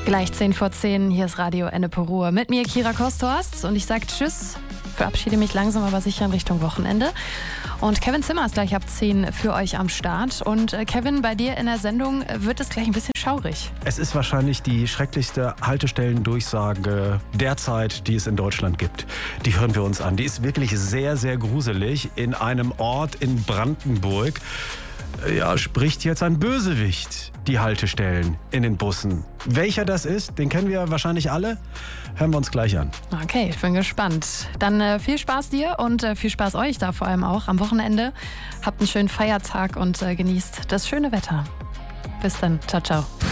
Gleich 10:10, hier ist Radio Ennepe Ruhr. Mit mir Kira Kosthorst und ich sage Tschüss, verabschiede mich langsam aber sicher in Richtung Wochenende. Und Kevin Zimmer ist gleich ab 10 für euch am Start. Und Kevin, bei dir in der Sendung wird es gleich ein bisschen schaurig. Es ist wahrscheinlich die schrecklichste Haltestellendurchsage derzeit, die es in Deutschland gibt. Die hören wir uns an. Die ist wirklich sehr, sehr gruselig. In einem Ort in Brandenburg spricht jetzt ein Bösewicht die Haltestellen in den Bussen. Welcher das ist, den kennen wir wahrscheinlich alle. Hören wir uns gleich an. Okay, ich bin gespannt. Dann viel Spaß dir und viel Spaß euch da vor allem auch am Wochenende. Habt einen schönen Feiertag und genießt das schöne Wetter. Bis dann. Ciao, ciao.